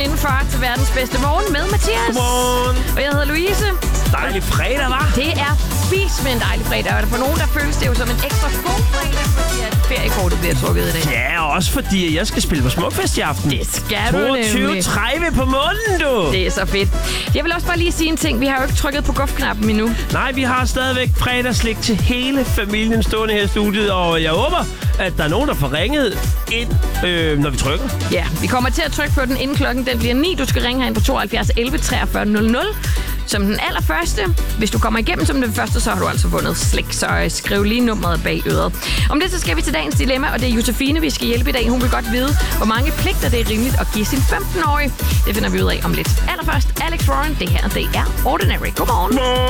indenfor til verdens bedste morgen med Mathias. Godmorgen. Og jeg hedder Louise. Dejlig fredag, hva'? Det er spis med en dejlig fredag, og for nogen, der føles det jo som en ekstra god fredag, fordi at feriekortet bliver trukket i dag. Ja, og også fordi jeg skal spille på Smukfest i aften. Det skal du nemlig. 22.30 på måneden, du. Det er så fedt. Jeg vil også bare lige sige en ting. Vi har jo ikke trykket på gufknappen endnu. Nej, vi har stadigvæk fredagslik til hele familien stående her i studiet, og jeg håber, at der er nogen, der får ringet ind, når vi trykker. Ja, vi kommer til at trykke på den inden klokken. Den bliver 9. Du skal ringe herind på 72 11 43 00. Som den allerførste. Hvis du kommer igennem som den første, så har du altså vundet slik. Så skriv lige nummeret bag øret. Om det, så skal vi til dagens dilemma, og det er Josefine, vi skal hjælpe i dag. Hun vil godt vide, hvor mange pligter det er rimeligt at give sin 15-årige. Det finder vi ud af om lidt. Allerførst, Alex Warren. Det her, det er Ordinary. Godmorgen.